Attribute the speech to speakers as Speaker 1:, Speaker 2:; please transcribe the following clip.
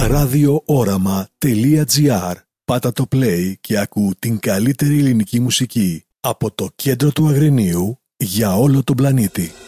Speaker 1: radiooraμα.gr. Πάτα το play και ακού την καλύτερη ελληνική μουσική από το κέντρο του Αγρινίου για όλο τον πλανήτη.